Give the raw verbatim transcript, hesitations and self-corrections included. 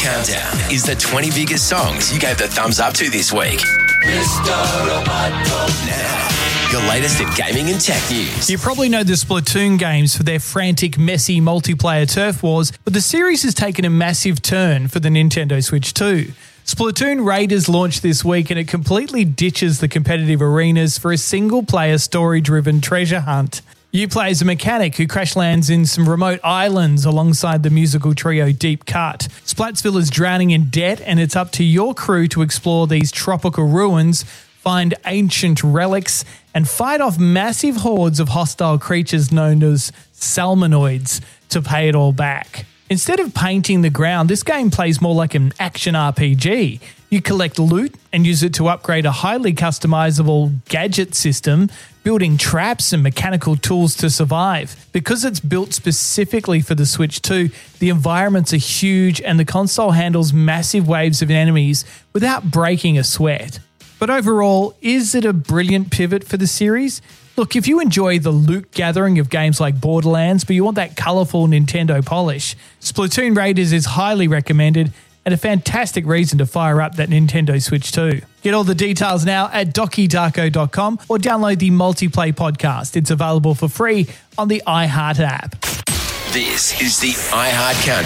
Countdown is the twenty biggest songs you gave the thumbs up to this week. Now, your latest in gaming and tech news. You probably know the Splatoon games for their frantic, messy multiplayer turf wars, but the series has taken a massive turn for the Nintendo Switch two. Splatoon Raiders launched this week and it completely ditches the competitive arenas for a single-player story-driven treasure hunt. You play as a mechanic who crash lands in some remote islands alongside the musical trio Deep Cut. Splatsville is drowning in debt and it's up to your crew to explore these tropical ruins, find ancient relics, and fight off massive hordes of hostile creatures known as salmonoids to pay it all back. Instead of painting the ground, this game plays more like an action R P G. You collect loot and use it to upgrade a highly customizable gadget system, building traps and mechanical tools to survive. Because it's built specifically for the Switch two, the environments are huge and the console handles massive waves of enemies without breaking a sweat. But overall, is it a brilliant pivot for the series? Look, if you enjoy the loot gathering of games like Borderlands, but you want that colourful Nintendo polish, Splatoon Raiders is highly recommended and a fantastic reason to fire up that Nintendo Switch two. Get all the details now at doki darko dot com or download the Multiplay podcast. It's available for free on the iHeart app. This is the iHeart Countdown.